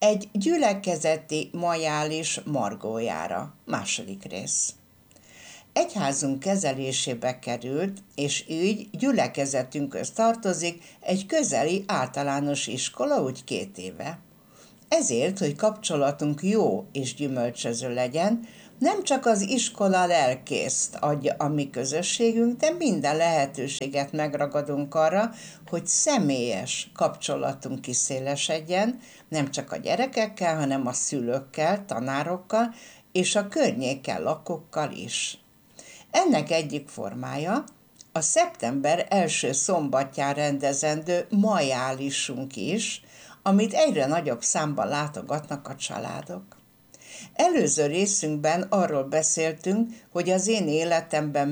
Egy gyülekezeti majális margójára. Második rész. Egyházunk kezelésébe került, és így gyülekezetünkhöz tartozik egy közeli általános iskola úgy 2 éve. Ezért, hogy kapcsolatunk jó és gyümölcsöző legyen, nem csak az iskola lelkészt adja a mi közösségünk, de minden lehetőséget megragadunk arra, hogy személyes kapcsolatunk kiszélesedjen, nem csak a gyerekekkel, hanem a szülőkkel, tanárokkal és a környéken lakókkal is. Ennek egyik formája a szeptember első szombatján rendezendő majálisunk is, amit egyre nagyobb számban látogatnak a családok. Előző részünkben arról beszéltünk, hogy az én életemben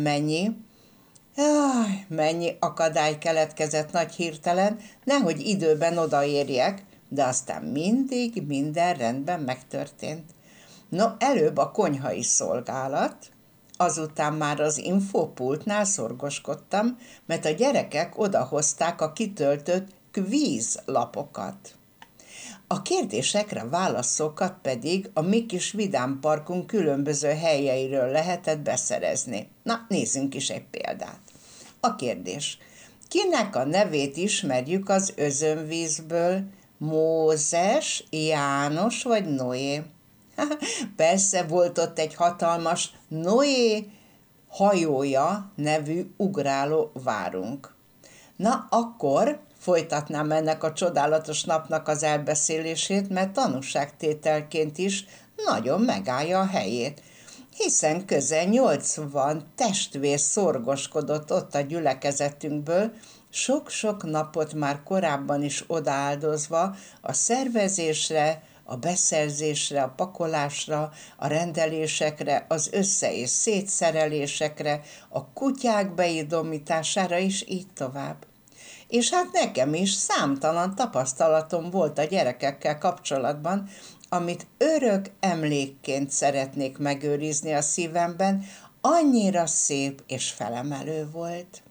mennyi akadály keletkezett nagy hirtelen, nehogy időben odaérjek, de aztán mindig minden rendben megtörtént. No, előbb a konyhai szolgálat, azután már az infópultnál szorgoskodtam, mert a gyerekek odahozták a kitöltött kvízlapokat. A kérdésekre válaszokat pedig a mi kis vidámparkunk különböző helyeiről lehetett beszerezni. Na, nézzünk is egy példát. A kérdés. Kinek a nevét ismerjük az özönvízből? Mózes, János vagy Noé? Persze volt ott egy hatalmas Noé hajója nevű ugráló várunk. Na, akkor folytatnám ennek a csodálatos napnak az elbeszélését, mert tanúságtételként is nagyon megállja a helyét, hiszen közel 80 testvér szorgoskodott ott a gyülekezetünkből, sok-sok napot már korábban is odaáldozva a szervezésre, a beszerzésre, a pakolásra, a rendelésekre, az össze- és szétszerelésekre, a kutyák beidomítására is így tovább. És hát nekem is számtalan tapasztalatom volt a gyerekekkel kapcsolatban, amit örök emlékként szeretnék megőrizni a szívemben, annyira szép és felemelő volt.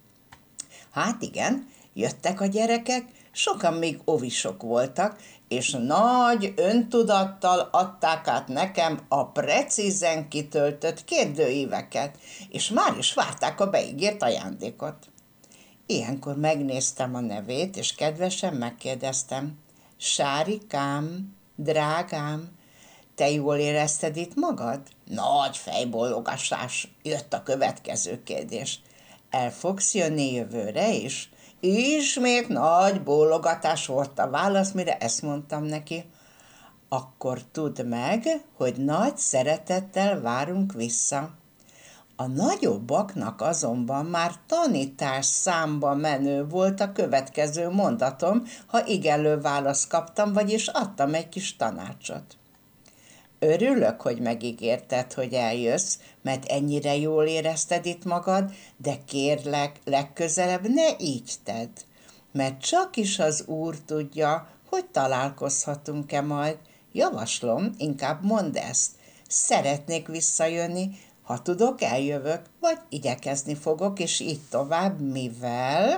Hát igen, jöttek a gyerekek, sokan még ovisok voltak, és nagy öntudattal adták át nekem a precízen kitöltött kérdőíveket, és már is várták a beígért ajándékot. Ilyenkor megnéztem a nevét, és kedvesen megkérdeztem: Sárikám, drágám, te jól érezted itt magad? Nagy fejbólogatás, jött a következő kérdés. El fogsz jönni jövőre is? Ismét nagy bólogatás volt a válasz, mire ezt mondtam neki. Akkor tudd meg, hogy nagy szeretettel várunk vissza. A nagyobbaknak azonban már tanítás számba menő volt a következő mondatom, ha igenlő választ kaptam, vagyis adtam egy kis tanácsot. Örülök, hogy megígérted, hogy eljössz, mert ennyire jól érezted itt magad, de kérlek, legközelebb ne így tedd, mert csak is az Úr tudja, hogy találkozhatunk-e majd. Javaslom, inkább mondd ezt. Szeretnék visszajönni, ha tudok, eljövök, vagy igyekezni fogok, és így tovább, mivel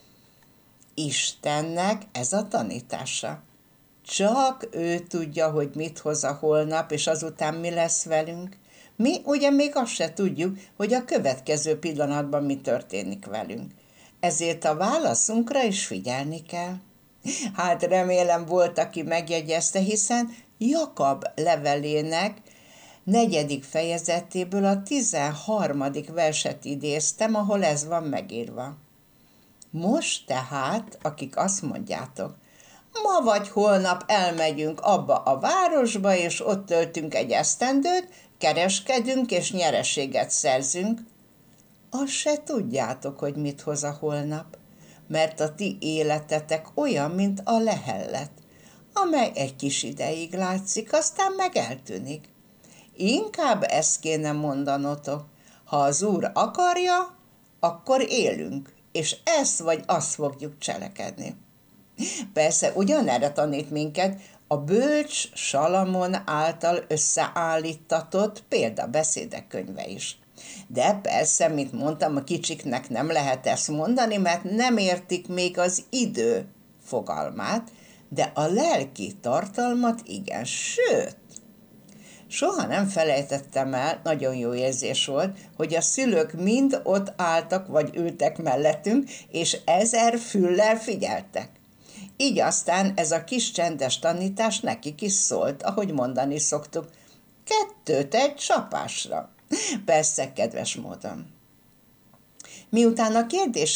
Istennek ez a tanítása. Csak ő tudja, hogy mit hoz a holnap, és azután mi lesz velünk. Mi ugye még azt se tudjuk, hogy a következő pillanatban mi történik velünk. Ezért a válaszunkra is figyelni kell. Hát remélem volt, aki megjegyezte, hiszen Jakab levelének 4. fejezetéből a 13. verset idéztem, ahol ez van megírva. Most tehát, akik azt mondjátok, ma vagy holnap elmegyünk abba a városba, és ott töltünk egy esztendőt, kereskedünk és nyereséget szerzünk, azt se tudjátok, hogy mit hoz a holnap, mert a ti életetek olyan, mint a lehellet, amely egy kis ideig látszik, aztán meg eltűnik. Inkább ezt kéne mondanotok, ha az Úr akarja, akkor élünk, és ezt vagy azt fogjuk cselekedni. Persze ugyanerre tanít minket a bölcs Salamon által összeállítatott példabeszédek könyve is. De persze, mint mondtam, a kicsiknek nem lehet ezt mondani, mert nem értik még az idő fogalmát, de a lelki tartalmat igen, sőt, soha nem felejtettem el, nagyon jó érzés volt, hogy a szülők mind ott álltak vagy ültek mellettünk, és 1000 füllel figyeltek. Így aztán ez a kis csendes tanítás nekik is szólt, ahogy mondani szoktuk, 2 egy csapásra. Persze, kedves módon. Miután a kérdés